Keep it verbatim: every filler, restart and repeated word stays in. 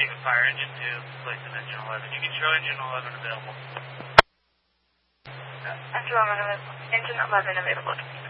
you can fire engine two, place an engine eleven. You can show engine eleven available. Engine eleven available. Engine eleven available.